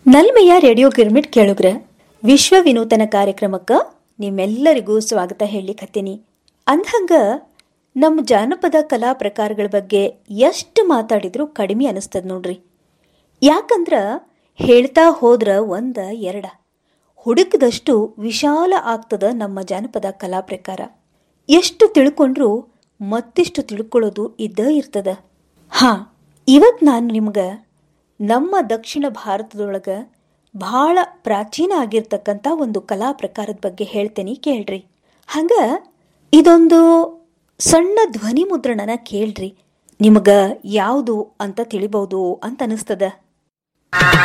ನಲ್ಮೆಯ radio girmit ಕೇಳುಗ್ರ ವಿಶ್ವ ವಿನೂತನ ಕಾರ್ಯಕ್ರಮಕ್ಕೆ ನಿಮ್ಮೆಲ್ಲರಿಗೂ ಸ್ವಾಗತ ಹೇಳಿಕತ್ತೀನಿ. ಅಂದ್ಹಂಗ ನಮ್ಮ ಜಾನಪದ ಕಲಾ ಪ್ರಕಾರಗಳ ಬಗ್ಗೆ ಎಷ್ಟು ಮಾತಾಡಿದ್ರೂ ಕಡಿಮೆ ಅನಿಸ್ತದ ನೋಡ್ರಿ. ಯಾಕಂದ್ರ ಹೇಳ್ತಾ ಹೋದ್ರ ಒಂದ ಎರಡ ಹುಡುಕದಷ್ಟು ವಿಶಾಲ ಆಗ್ತದ ನಮ್ಮ ಜಾನಪದ ಕಲಾ ಪ್ರಕಾರ. ಎಷ್ಟು ತಿಳ್ಕೊಂಡ್ರೂ ಮತ್ತಿಷ್ಟು ತಿಳ್ಕೊಳ್ಳೋದು ಇದ್ದ ಇರ್ತದ. ಇವತ್ತು ನಾನು ನಿಮ್ಗೆ ನಮ್ಮ ದಕ್ಷಿಣ ಭಾರತದೊಳಗೆ ಬಹಳ ಪ್ರಾಚೀನ ಆಗಿರ್ತಕ್ಕಂಥ ಒಂದು ಕಲಾ ಪ್ರಕಾರದ ಬಗ್ಗೆ ಹೇಳ್ತೇನೆ, ಕೇಳ್ರಿ. ಹಂಗ ಇದೊಂದು ಸಣ್ಣ ಧ್ವನಿ ಮುದ್ರಣನ ಕೇಳ್ರಿ, ನಿಮ್ಗೆ ಯಾವುದು ಅಂತ ತಿಳಿಬಹುದು ಅಂತ ಅನಿಸ್ತದ.